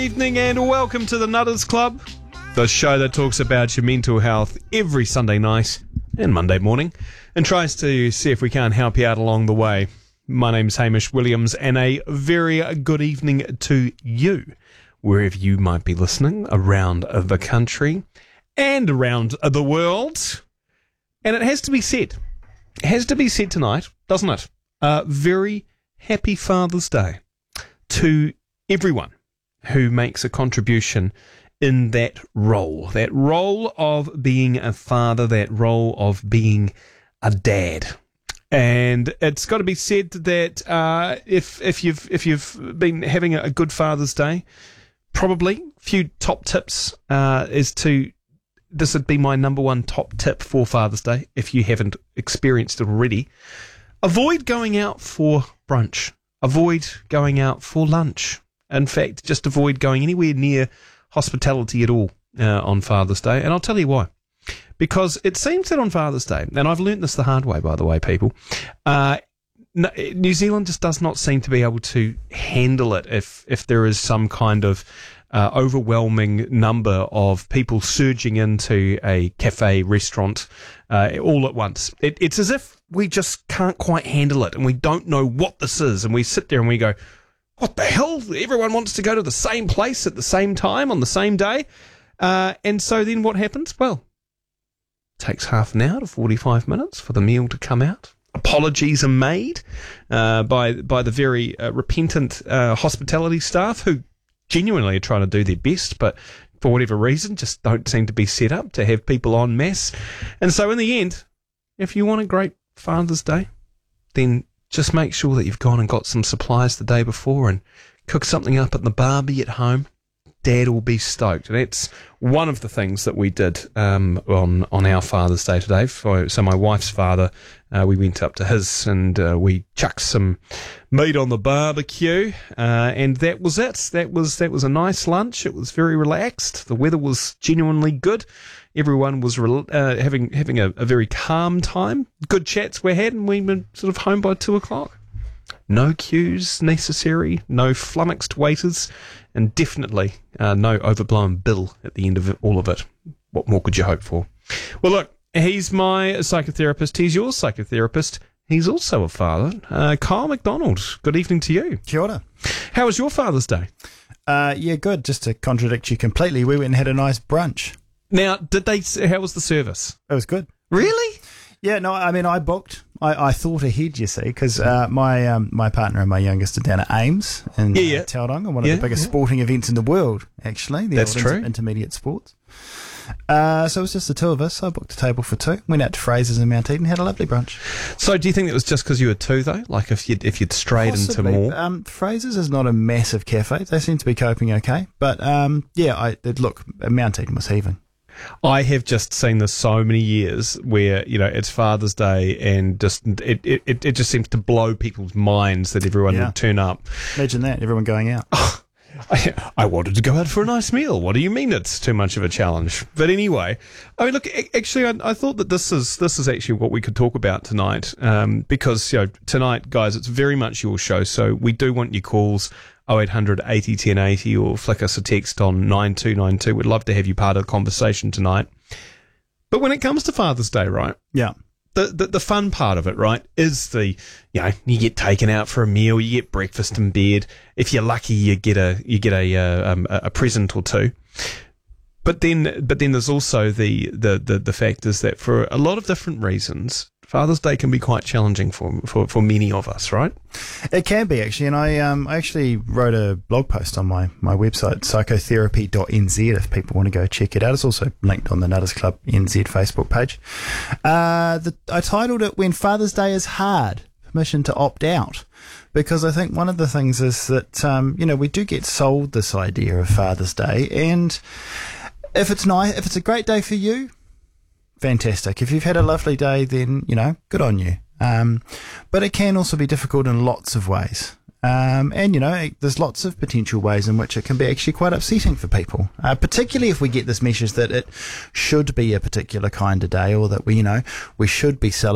evening and welcome to the Nutters Club, the show that talks about your mental health every Sunday night and Monday morning and tries to see if we can't help you out along the way. My name's Hamish Williams and a very good evening to you, wherever you might be listening around the country and around the world. And it has to be said tonight, doesn't it? Very happy Father's Day to everyone who makes a contribution in that role of being a father, that role of being a dad. And it's got to be said that if you've been having a good Father's Day, probably a few top tips this would be my number one top tip for Father's Day, if you haven't experienced it already. Avoid going out for brunch. Avoid going out for lunch. In fact, just avoid going anywhere near hospitality at all on Father's Day. And I'll tell you why. Because it seems that on Father's Day, and I've learnt this the hard way, by the way, people, New Zealand just does not seem to be able to handle it if there is some kind of overwhelming number of people surging into a cafe, restaurant, all at once. It's as if we just can't quite handle it and we don't know what this is. And we sit there and we go, what the hell? Everyone wants to go to the same place at the same time on the same day. And so then what happens? Well, it takes half an hour to 45 minutes for the meal to come out. Apologies are made by the very repentant hospitality staff who genuinely are trying to do their best, but for whatever reason just don't seem to be set up to have people en masse. And so in the end, if you want a great Father's Day, then just make sure that you've gone and got some supplies the day before and cook something up at the barbie at home. Dad will be stoked. And that's one of the things that we did on our Father's Day today. So my wife's father, we went up to his and we chucked some meat on the barbecue, and that was it. That was a nice lunch. It was very relaxed. The weather was genuinely good. Everyone was having a very calm time. Good chats we had, and we were sort of home by 2:00. No queues necessary, no flummoxed waiters, and definitely no overblown bill at the end of all of it. What more could you hope for? Well, look, he's my psychotherapist. He's your psychotherapist. He's also a father. Kyle McDonald, good evening to you. Kia ora. How was your Father's Day? Yeah, good. Just to contradict you completely, we went and had a nice brunch. Now, how was the service? It was good. Really? Yeah, no, I mean, I booked. I thought ahead, you see, because my partner and my youngest are down at Ames in Tauranga, one of the biggest sporting events in the world, actually. That's true. Intermediate sports. So it was just the two of us. I booked a table for two. Went out to Fraser's in Mount Eden, had a lovely brunch. So do you think it was just because you were two, though? Like if you'd strayed Possibly. Into more? Fraser's is not a massive cafe. They seem to be coping okay. But, look, Mount Eden was heaving. I have just seen this so many years where, it's Father's Day and just it just seems to blow people's minds that everyone would turn up. Imagine that, everyone going out. I wanted to go out for a nice meal. What do you mean it's too much of a challenge? But anyway, I mean, look, actually, I thought that this is actually what we could talk about tonight, because, tonight, guys, it's very much your show, so we do want your calls. 0800 80 10 80 or flick us a text on 9292. We'd love to have you part of the conversation tonight. But when it comes to Father's Day, right? Yeah. The fun part of it, right, is you get taken out for a meal, you get breakfast in bed. If you're lucky, you get a present or two. But then there's also the fact is that for a lot of different reasons, Father's Day can be quite challenging for many of us, right? It can be, actually, and I actually wrote a blog post on my website, psychotherapy.nz, if people want to go check it out. It's also linked on the Nutters Club NZ Facebook page. I titled it, When Father's Day is Hard, Permission to Opt Out, because I think one of the things is that, we do get sold this idea of Father's Day, and if it's a great day for you, fantastic. If you've had a lovely day, then, good on you. But it can also be difficult in lots of ways. And, there's lots of potential ways in which it can be actually quite upsetting for people, particularly if we get this message that it should be a particular kind of day, or that we should be celebrating